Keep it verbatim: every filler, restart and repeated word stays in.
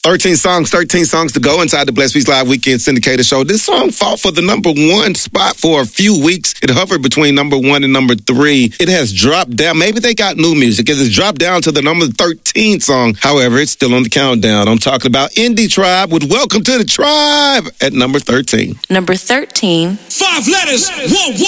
thirteen songs, thirteen songs to go inside the Blessed Beats Live Weekend Syndicated Show. This song fought for the number one spot for a few weeks. It hovered between number one and number three. It has dropped down. Maybe they got new music. It has dropped down to the number thirteen song. However, it's still on the countdown. I'm talking about Indie Tribe with Welcome to the Tribe at number thirteen. Number thirteen. Five letters, one, one.